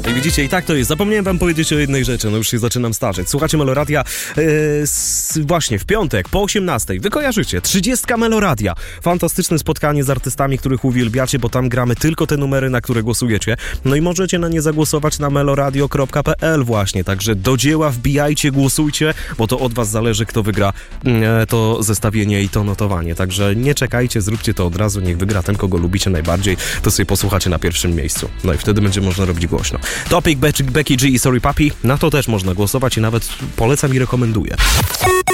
I widzicie, i tak to jest. Zapomniałem wam powiedzieć o jednej rzeczy, no już się zaczynam starzeć. Słuchacie Meloradia właśnie w piątek po 18:00. Wy kojarzycie, 30 Meloradia. Fantastyczne spotkanie z artystami, których uwielbiacie, bo tam gramy tylko te numery, na które głosujecie. No i możecie na nie zagłosować na meloradio.pl właśnie. Także do dzieła, wbijajcie, głosujcie, bo to od was zależy, kto wygra to zestawienie i to notowanie. Także nie czekajcie, zróbcie to od razu, niech wygra ten, kogo lubicie najbardziej, to sobie posłuchacie na pierwszym miejscu. No i wtedy będzie można robić głośno. Topic, Becky G i Sorry Papi, na to też można głosować i nawet polecam i rekomenduję.